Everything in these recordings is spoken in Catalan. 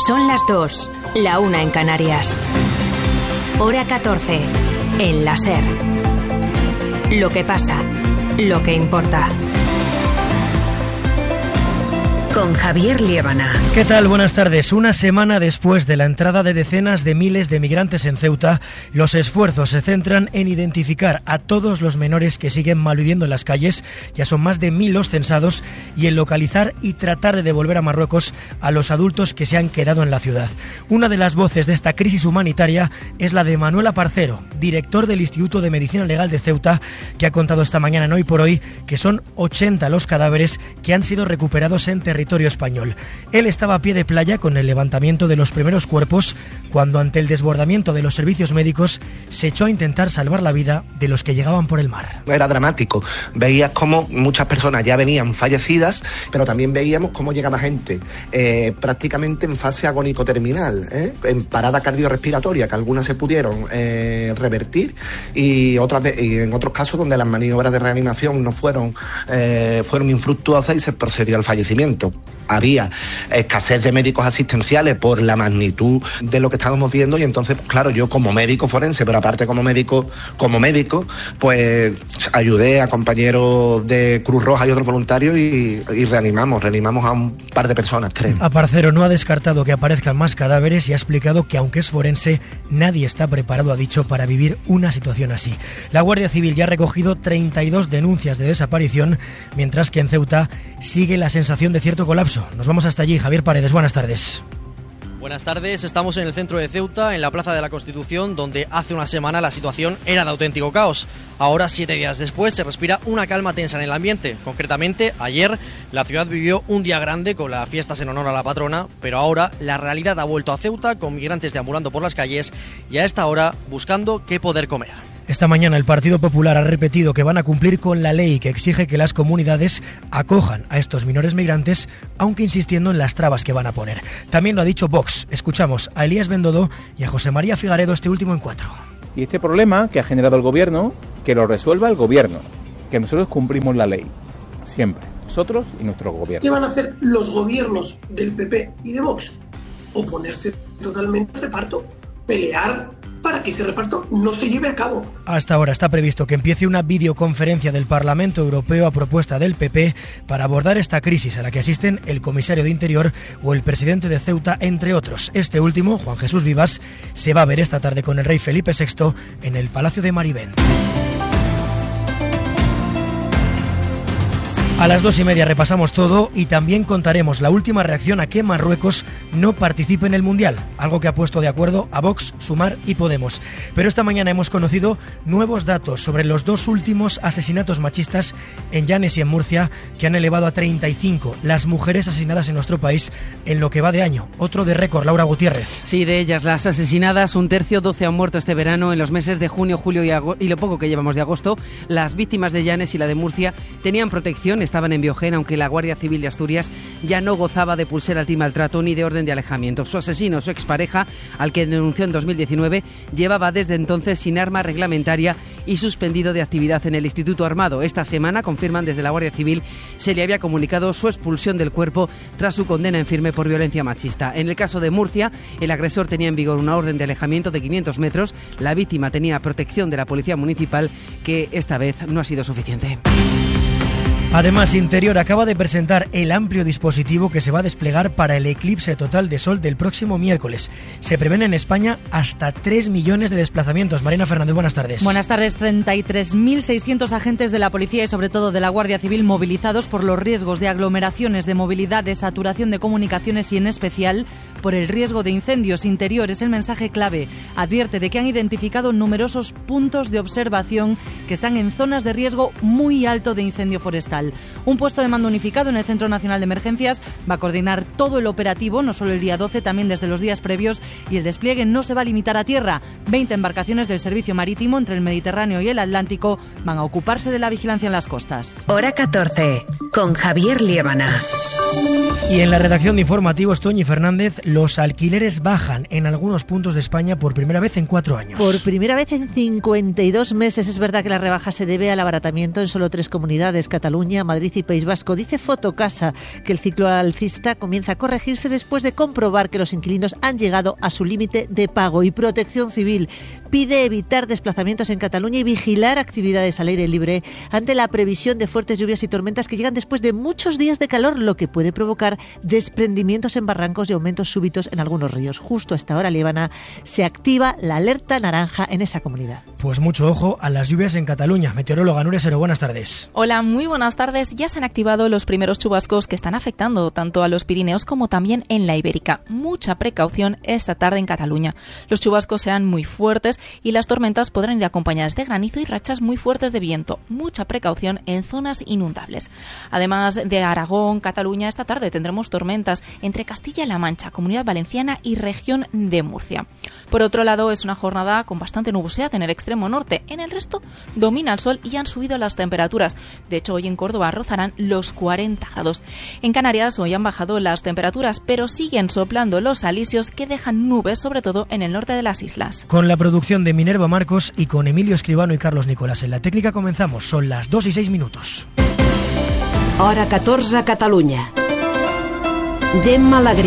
Son las 2, la 1 en Canarias. Hora 14, en la SER. Lo que pasa, lo que importa. Con Javier Liébana. ¿Qué tal? Buenas tardes. Una semana después de la entrada de decenas de miles de migrantes en Ceuta, los esfuerzos se centran en identificar a todos los menores que siguen malviviendo en las calles, ya son más de 1000 los censados, y en localizar y tratar de devolver a Marruecos a los adultos que se han quedado en la ciudad. Una de las voces de esta crisis humanitaria es la de Manuel Aparcero, director del Instituto de Medicina Legal de Ceuta, que ha contado esta mañana en Hoy por Hoy que son 80 los cadáveres que han sido recuperados en territorio español. Él estaba a pie de playa con el levantamiento de los primeros cuerpos cuando, ante el desbordamiento de los servicios médicos, se echó a intentar salvar la vida de los que llegaban por el mar. Era dramático. Veías cómo muchas personas ya venían fallecidas, pero también veíamos cómo llegaba gente prácticamente en fase agónico-terminal, en parada cardiorrespiratoria, que algunas se pudieron revertir y en otros casos donde las maniobras de reanimación no fueron infructuosas y se procedió al fallecimiento. Había escasez de médicos asistenciales por la magnitud de lo que estábamos viendo, y entonces, claro, yo como médico forense, pero aparte como médico, pues ayudé a compañeros de Cruz Roja y otros voluntarios y reanimamos a un par de personas, creo. Aparcero no ha descartado que aparezcan más cadáveres y ha explicado que, aunque es forense, nadie está preparado, ha dicho, para vivir una situación así. La Guardia Civil ya ha recogido 32 denuncias de desaparición, mientras que en Ceuta sigue la sensación de cierto colapso. Nos vamos hasta allí. Javier Paredes, buenas tardes. Buenas tardes, estamos en el centro de Ceuta, en la Plaza de la Constitución, donde hace una semana la situación era de auténtico caos. Ahora, 7 días después, se respira una calma tensa en el ambiente. Concretamente, ayer la ciudad vivió un día grande con las fiestas en honor a la patrona, pero ahora la realidad ha vuelto a Ceuta, con migrantes deambulando por las calles y a esta hora buscando qué poder comer. Esta mañana el Partido Popular ha repetido que van a cumplir con la ley que exige que las comunidades acojan a estos menores migrantes, aunque insistiendo en las trabas que van a poner. También lo ha dicho Vox. Escuchamos a Elías Bendodo y a José María Figaredo, este último en 4. Y este problema que ha generado el Gobierno, que lo resuelva el Gobierno, que nosotros cumplimos la ley, siempre, nosotros y nuestro Gobierno. ¿Qué van a hacer los gobiernos del PP y de Vox? Oponerse totalmente al reparto, pelear para que ese reparto no se lleve a cabo. Hasta ahora está previsto que empiece una videoconferencia del Parlamento Europeo a propuesta del PP para abordar esta crisis, a la que asisten el comisario de Interior o el presidente de Ceuta, entre otros. Este último, Juan Jesús Vivas, se va a ver esta tarde con el rey Felipe VI en el Palacio de Marivent. A las 2:30 repasamos todo y también contaremos la última reacción a que Marruecos no participe en el Mundial, algo que ha puesto de acuerdo a Vox, Sumar y Podemos. Pero esta mañana hemos conocido nuevos datos sobre los 2 últimos asesinatos machistas en Llanes y en Murcia, que han elevado a 35 las mujeres asesinadas en nuestro país en lo que va de año. Otro de récord, Laura Gutiérrez. Sí, de ellas las asesinadas, un tercio, 12 han muerto este verano. En los meses de junio, julio y lo poco que llevamos de agosto, las víctimas de Llanes y la de Murcia tenían protección, estaban en Biogén, aunque la Guardia Civil de Asturias ya no gozaba de pulsera antimaltrato ni de orden de alejamiento. Su asesino, su expareja, al que denunció en 2019, llevaba desde entonces sin arma reglamentaria y suspendido de actividad en el Instituto Armado. Esta semana, confirman desde la Guardia Civil, se le había comunicado su expulsión del cuerpo tras su condena en firme por violencia machista. En el caso de Murcia, el agresor tenía en vigor una orden de alejamiento de 500 metros. La víctima tenía protección de la Policía Municipal, que esta vez no ha sido suficiente. Además, Interior acaba de presentar el amplio dispositivo que se va a desplegar para el eclipse total de sol del próximo miércoles. Se prevén en España hasta 3 millones de desplazamientos. Marina Fernández, buenas tardes. Buenas tardes. 33.600 agentes de la policía y sobre todo de la Guardia Civil movilizados por los riesgos de aglomeraciones, de movilidad, de saturación de comunicaciones y en especial por el riesgo de incendios. Interior es el mensaje clave. Advierte de que han identificado numerosos puntos de observación que están en zonas de riesgo muy alto de incendio forestal. Un puesto de mando unificado en el Centro Nacional de Emergencias va a coordinar todo el operativo, no solo el día 12, también desde los días previos, y el despliegue no se va a limitar a tierra. 20 embarcaciones del servicio marítimo entre el Mediterráneo y el Atlántico van a ocuparse de la vigilancia en las costas. Hora 14, con Javier Liébana. Y en la redacción de informativos, Toñi Fernández, los alquileres bajan en algunos puntos de España por primera vez en 4 años. Por primera vez en 52 meses. Es verdad que la rebaja se debe al abaratamiento en solo 3 comunidades, Cataluña, Madrid y País Vasco. Dice Fotocasa que el ciclo alcista comienza a corregirse después de comprobar que los inquilinos han llegado a su límite de pago. Y Protección Civil pide evitar desplazamientos en Cataluña y vigilar actividades al aire libre ante la previsión de fuertes lluvias y tormentas que llegan después de muchos días de calor, lo que puede provocar desprendimientos en barrancos y aumentos súbitos en algunos ríos. Justo a esta hora, Líbana, se activa la alerta naranja en esa comunidad. Pues mucho ojo a las lluvias en Cataluña. Meteoróloga Nuria Sero, buenas tardes. Hola, muy buenas tardes. Ya se han activado los primeros chubascos que están afectando tanto a los Pirineos como también en la Ibérica. Mucha precaución esta tarde en Cataluña. Los chubascos serán muy fuertes y las tormentas podrán ir acompañadas de granizo y rachas muy fuertes de viento. Mucha precaución en zonas inundables. Además de Aragón, Cataluña, esta tarde tendremos tormentas entre Castilla-La Mancha, Comunidad Valenciana y región de Murcia. Por otro lado, es una jornada con bastante nubosidad en el extremo norte. En el resto domina el sol y han subido las temperaturas. De hecho, hoy en Córdoba rozarán los 40 grados. En Canarias hoy han bajado las temperaturas, pero siguen soplando los alisios que dejan nubes, sobre todo en el norte de las islas. Con la producción de Minerva Marcos y con Emilio Escribano y Carlos Nicolás en la técnica comenzamos. Son las 2:06. Hora 14 a Catalunya. Gemma Alegrí.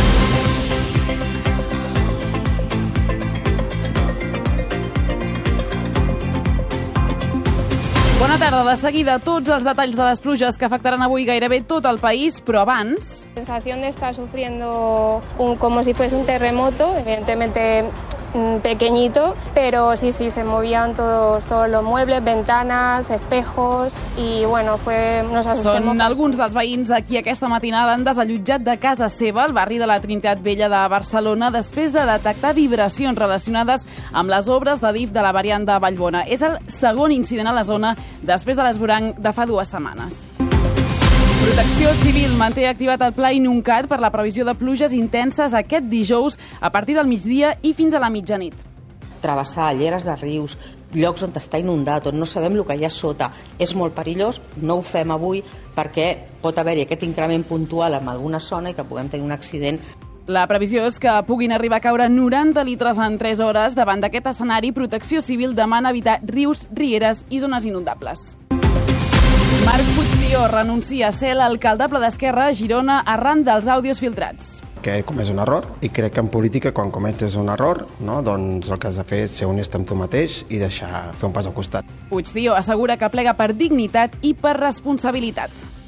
Bona tarda. De seguida, tots els detalls de les pluges que afectaran avui gairebé tot el país, però abans... La sensación de estar sufriendo como si fuese un terremoto, evidentemente pequeñito, pero sí, se movían todos los muebles, ventanas, espejos y bueno, nos asustemos. Són alguns dels veïns a qui aquesta matinada han desallotjat de casa seva al barri de la Trinitat Vella de Barcelona després de detectar vibracions relacionades amb les obres de DIF de la variant de Vallbona. És el segon incident a la zona després de l'esvoranc de fa 2 setmanes. Protecció Civil manté activat el pla Inuncat per la previsió de pluges intenses aquest dijous a partir del migdia i fins a la mitjanit. Travessar lleres de rius, llocs on està inundat, on no sabem el que hi ha sota, és molt perillós. No ho fem avui perquè pot haver-hi aquest increment puntual en alguna zona i que puguem tenir un accident. La previsió és que puguin arribar a caure 90 litres en 3 hores. Davant d'aquest escenari, Protecció Civil demana evitar rius, rieres i zones inundables. Marc Puigdió renuncia a ser l'alcaldable d'Esquerra a Girona arran dels àudios filtrats. Que he comès un error i crec que en política quan cometes un error, doncs el que has de fer és ser honest amb tu mateix i deixar fer un pas al costat. Puigdió assegura que plega per dignitat i per responsabilitat.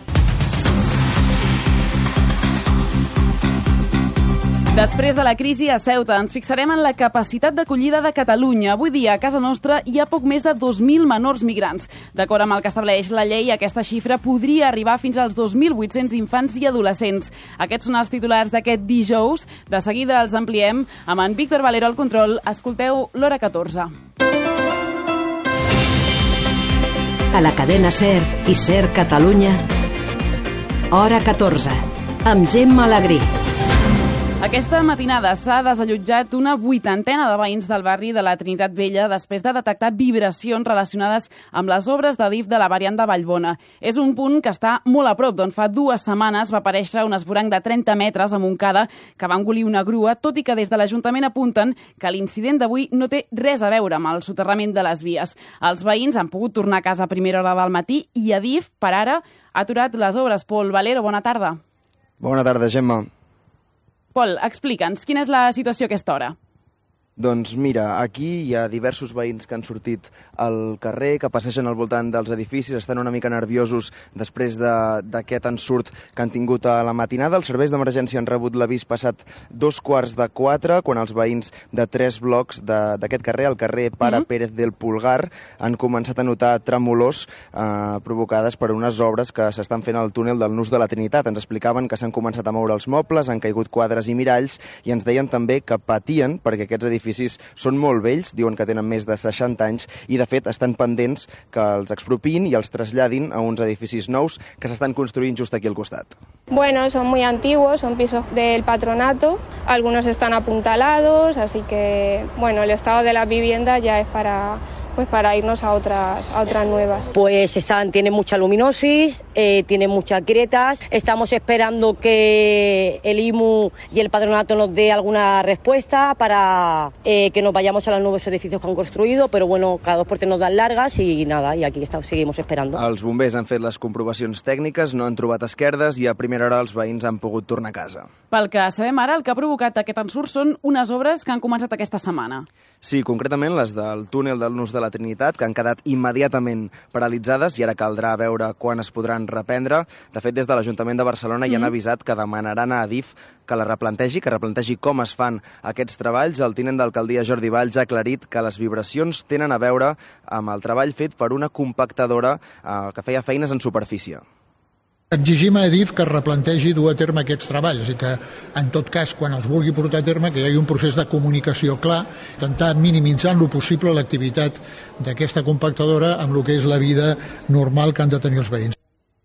Després de la crisi a Ceuta, ens fixarem en la capacitat d'acollida de Catalunya. Avui dia, a casa nostra, hi ha poc més de 2.000 menors migrants. D'acord amb el que estableix la llei, aquesta xifra podria arribar fins als 2.800 infants i adolescents. Aquests són els titulars d'aquest dijous. De seguida els ampliem amb en Víctor Valero al control. Escolteu l'Hora 14. A la cadena SER i SER Catalunya, Hora 14, amb Gemma Alegrí. Aquesta matinada s'ha desallotjat una 80ena de veïns del barri de la Trinitat Vella després de detectar vibracions relacionades amb les obres de DIF de la variant de Vallbona. És un punt que està molt a prop, d'on fa 2 setmanes va aparèixer un esvoranc de 30 metres a Montcada que va engolir una grua, tot i que des de l'Ajuntament apunten que l'incident d'avui no té res a veure amb el soterrament de les vies. Els veïns han pogut tornar a casa a primera hora del matí i a DIF, per ara, ha aturat les obres. Pol Valero, bona tarda. Bona tarda, Gemma. Pol, explica'ns, quina és la situació a aquesta hora? Doncs mira, aquí hi ha diversos veïns que han sortit al carrer, que passegen al voltant dels edificis, estan una mica nerviosos després d'aquest ensurt que han tingut a la matinada. Els serveis d'emergència han rebut l'avís passat 3:45, quan els veïns de 3 blocs d'aquest carrer, el carrer Pare Pérez del Pulgar, han començat a notar tremolors provocades per unes obres que s'estan fent al túnel del Nus de la Trinitat. Ens explicaven que s'han començat a moure els mobles, han caigut quadres i miralls, i ens deien també que patien perquè aquests edificis són molt vells, diuen que tenen més de 60 anys i de fet estan pendents que els expropiïn i els traslladin a uns edificis nous que s'estan construint just aquí al costat. Bueno, son muy antiguos, son pisos del patronato, algunos están apuntalados, así que bueno, el estado de las viviendas ya es para pues para irnos a otras nuevas. Pues tiene mucha luminosis, tiene muchas grietas. Estamos esperando que el IMU y el patronato nos dé alguna respuesta para que nos vayamos a los nuevos edificios que han construido, però bueno, cada 2 por 3 nos dan largas i nada, i aquí seguimos esperando. Els bombers han fet les comprovacions tècniques, no han trobat esquerdes i a primera hora els veïns han pogut tornar a casa. Pel que sabem ara, el que ha provocat aquest ensurt són unes obres que han començat aquesta setmana. Sí, concretament les del túnel del Nus de la Trinitat, que han quedat immediatament paralitzades i ara caldrà veure quan es podran reprendre. De fet, des de l'Ajuntament de Barcelona ja han avisat que demanaran a Adif que la replantegi, com es fan aquests treballs. El tinent d'alcaldia Jordi Valls ha aclarit que les vibracions tenen a veure amb el treball fet per una compactadora que feia feines en superfície. Exigim a Adif que replantegi dur a terme aquests treballs i que, en tot cas, quan els vulgui portar a terme, que hi hagi un procés de comunicació clar, intentar minimitzar lo possible l'activitat d'aquesta compactadora amb el que és la vida normal que han de tenir els veïns.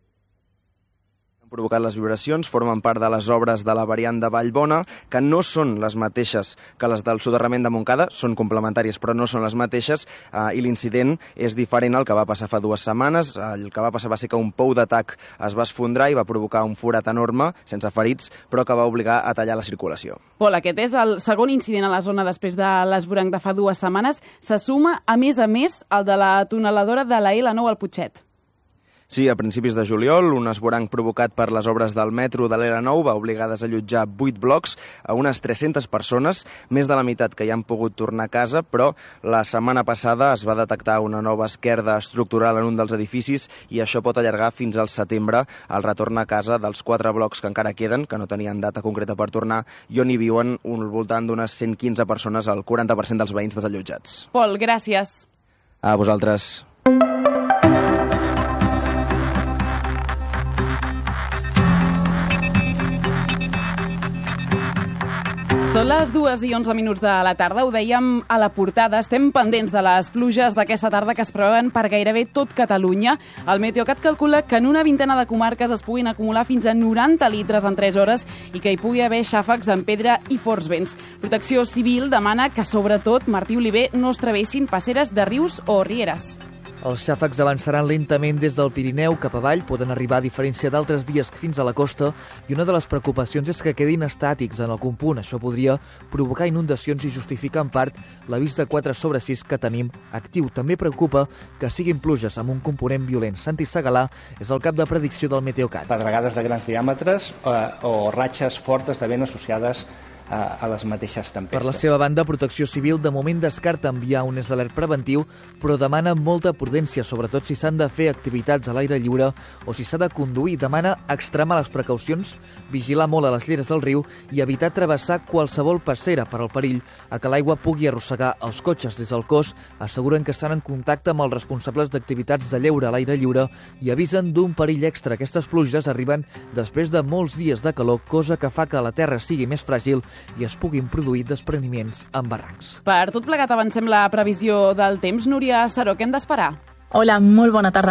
Provocat les vibracions, formen part de les obres de la variant de Vallbona, que no són les mateixes que les del soterrament de Montcada, són complementàries però no són les mateixes, i l'incident és diferent al que va passar fa 2 setmanes. El que va passar va ser que un pou d'atac es va esfondrar i va provocar un forat enorme, sense ferits, però que va obligar a tallar la circulació. Pol, aquest és el segon incident a la zona després de l'esvoranc de fa 2 setmanes. Se suma, a més, el de la tuneladora de la L9 al Putxet. Sí, a principis de juliol, un esvoranc provocat per les obres del metro de l'L9 va obligar a desallotjar 8 blocs a unes 300 persones, més de la meitat que ja han pogut tornar a casa, però la setmana passada es va detectar una nova esquerda estructural en un dels edificis i això pot allargar fins al setembre el retorn a casa dels 4 blocs que encara queden, que no tenien data concreta per tornar, i on hi viuen al voltant d'unes 115 persones, el 40% dels veïns desallotjats. Pol, gràcies. A vosaltres. Són les 2:11 de la tarda, ho dèiem a la portada. Estem pendents de les pluges d'aquesta tarda que es preveuen per gairebé tot Catalunya. El Meteocat calcula que en una vintena de comarques es puguin acumular fins a 90 litres en 3 hores i que hi pugui haver xàfecs amb pedra i forts vents. Protecció Civil demana que, sobretot, Martí Oliver, no es travessin passeres de rius o rieres. Els xàfecs avançaran lentament des del Pirineu cap avall, poden arribar a diferència d'altres dies fins a la costa, i una de les preocupacions és que quedin estàtics en algun punt. Això podria provocar inundacions i justificar en part l'avís de 4/6 que tenim actiu. També preocupa que siguin pluges amb un component violent. Santi Segalà és el cap de predicció del Meteocat. Pedregades de grans diàmetres o ratxes fortes de vent associades a les mateixes tempestes. Per la seva banda, Protecció Civil de moment descarta enviar un alert preventiu, però demana molta prudència, sobretot si s'han de fer activitats a l'aire lliure o si s'ha de conduir. Demana extremar les precaucions, vigilar molt a les lleres del riu i evitar travessar qualsevol passera per al perill a que l'aigua pugui arrossegar els cotxes. Des del cos asseguren que estan en contacte amb els responsables d'activitats de lleure a l'aire lliure i avisen d'un perill extra. Aquestes pluges arriben després de molts dies de calor, cosa que fa que la terra sigui més fràgil i es puguin produir despreniments en barrancs. Per tot plegat avancem la previsió del temps. Núria Saró, què hem d'esperar? Hola, molt bona tarda.